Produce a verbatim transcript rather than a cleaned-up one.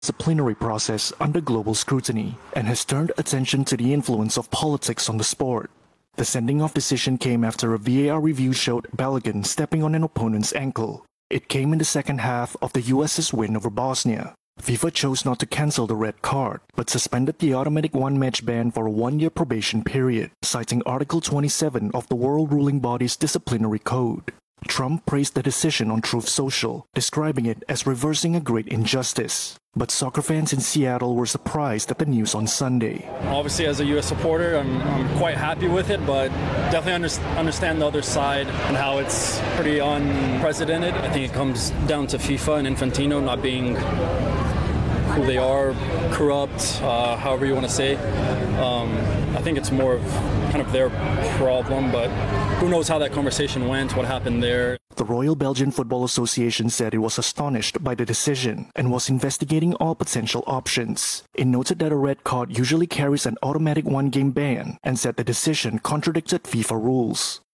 disciplinary process under global scrutiny and has turned attention to the influence of politics on the sport. The sending-off decision came after a V A R review showed Balogun stepping on an opponent's ankle. It came in the second half of the U S's win over Bosnia. FIFA chose not to cancel the red card, but suspended the automatic one-match ban for a one-year probation period, citing Article twenty-seven of the world ruling body's disciplinary code. Trump praised the decision on Truth Social, describing it as reversing a great injustice. But soccer fans in Seattle were surprised at the news on Sunday. Obviously, as a U S supporter, I'm, I'm quite happy with it, but definitely under, understand the other side and how it's pretty unprecedented. I think it comes down to FIFA and Infantino not being who they are, corrupt, uh, however you want to say. Um, I think it's more of kind of their problem, but who knows how that conversation went, what happened there. The Royal Belgian Football Association said it was astonished by the decision and was investigating all potential options. It noted that a red card usually carries an automatic one-game ban and said the decision contradicted FIFA rules.